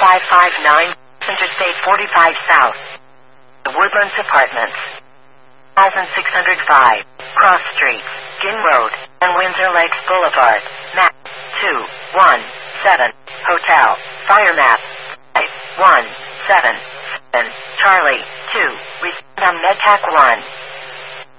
559, Interstate 45 South. The Woodlands Apartments. 1605, Cross Street, Ginn Road, and Windsor Lakes Boulevard. Map 217, Hotel, Fire Map 5177, Charlie 2, we on MedTac 1.